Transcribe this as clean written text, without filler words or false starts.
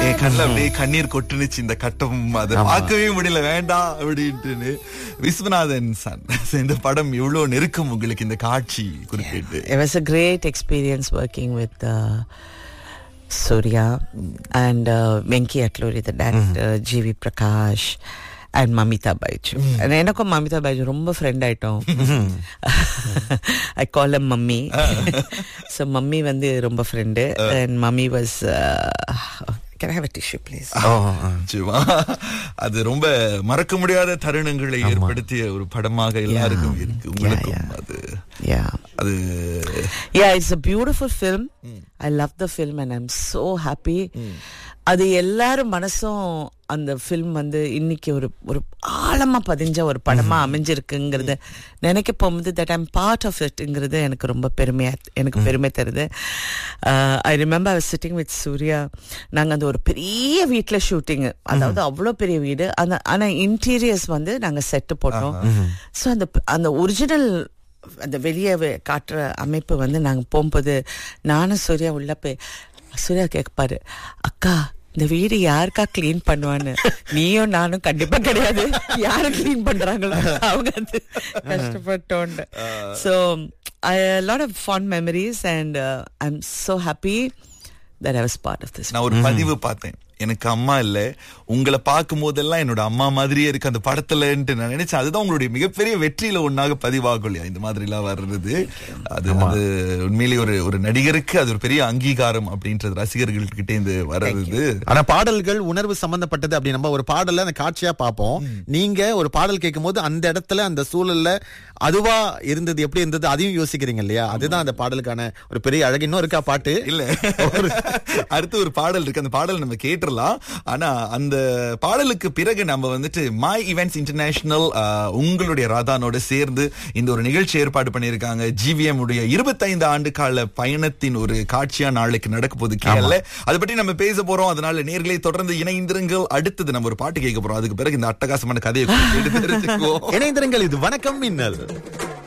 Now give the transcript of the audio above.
என் கண்ணுல அப்படியே கண்ணீர் கொட்டுனுச்சு இந்த கட்டம். அதை பார்க்கவே முடியல, வேண்டாம் அப்படின்ட்டு. விஸ்வநாதன் சார், இந்த படம் எவ்வளவு நெருக்கம் உங்களுக்கு இந்த காட்சி குறிப்பிட்டு? It was a great experience working with Surya and Venki Atluri, the director, G.V. Prakash and Mamita Baiju. And எனக்கும் Mamita Baiju ரொம்ப friend ஆயிட்டோம். I call her mummy. So mummy வந்து ரொம்ப friend and mummy was can I have a tissue please? அது ரொம்ப மறக்க முடியாத தருணங்களை ஏற்படுத்திய ஒரு படமாக எல்லாருக்கும் இருக்கு. உங்களுக்கும் அது அது it's a beautiful film. I love the film and I'm so happy. அது எல்லாரும் மனசும் அந்த ஃபில்ம் வந்து இன்னைக்கு ஒரு ஒரு ஆழமா பதிஞ்ச ஒரு படமா அமைஞ்சிருக்குங்கிறத நினைக்க போகும்போது that I'm part of itங்கிறது எனக்கு ரொம்ப பெருமை தருது. I remember I was sitting with Surya. நாங்க அந்த ஒரு பெரிய வீட்டுல ஷூட்டிங், அதாவது அவ்வளோ பெரிய வீடு. ஆனா இன்டீரியர்ஸ் வந்து நாங்க செட்டு போட்டோம். ஸோ அந்த ஒரிஜினல் அந்த வெளியே காட்டுற அமைப்பு வந்து நாங்க போகும்போது நானும் சூர்யா உள்ள போய் சூர்யா கேட்பாரு, அக்கா இந்த வீடு யாருக்கா கிளீன் பண்ணுவான்னு. நீயும் நானும் கண்டிப்பா கிடையாது, யாரு கிளீன் பண்றாங்களோ அவங்க வந்து கஷ்டப்பட்டோன்னு. So a lot of fond memories and I'm so happy that I was part of this. நான் ஒரு பதிவு பார்த்தேன், எனக்கு அம்மா இல்ல, உங்களை பார்க்கும் போதெல்லாம் என்னோட அம்மா மாதிரியே இருக்கு அந்த படத்துலன்ட்டு நான் நினைச்சேன். அதுதான் உங்களுடைய மிகப்பெரிய வெற்றியில ஒன்னாக பதிவாகும் இல்லையா இந்த மாதிரி எல்லாம் வர்றது. அது உண்மையிலேயே ஒரு நடிகருக்கு அது ஒரு பெரிய அங்கீகாரம் அப்படின்றது ரசிகர்கள் கிட்டே இருந்து வர்றது. ஆனா பாடல்கள் உணர்வு சம்பந்தப்பட்டது. அப்படி நம்ம ஒரு பாடல அந்த காட்சியா பார்ப்போம். நீங்க ஒரு பாடல் கேட்கும் போது அந்த இடத்துல அந்த சூழல்ல அதுவா இருந்தது, எப்படி இருந்தது அதையும் யோசிக்கிறீங்க இல்லையா? அதுதான் அந்த பாடலுக்கான ஒரு பெரிய அழகு. இன்னும் இருக்கா பாட்டு? இல்ல, அடுத்து ஒரு பாடல் இருக்கு, அந்த பாடல் நம்ம கேட்டுறலாம். ஆனா அந்த பாடலுக்கு பிறகு நம்ம வந்துட்டு மை ஈவென்ட்ஸ் இன்டர்நேஷனல் உங்களுடைய ராதானோட சேர்ந்து இந்த ஒரு நிகழ்ச்சி ஏற்பாடு பண்ணியிருக்காங்க. ஜிவிஎம் உடைய 25 ஆண்டு கால பயணத்தின் ஒரு காட்சியா நாளைக்கு நடக்க போகுது கேரள. அதை பற்றி நம்ம பேச போறோம். அதனால நேர்களை தொடர்ந்து இணைந்திருங்கள். அடுத்தது நம்ம ஒரு பாட்டு கேட்க போறோம். அதுக்கு பிறகு இந்த அட்டகாசமான கதையை தெரிஞ்சுக்குவோம். இணைந்திருங்கள். இது வணக்கம் மின்னல்.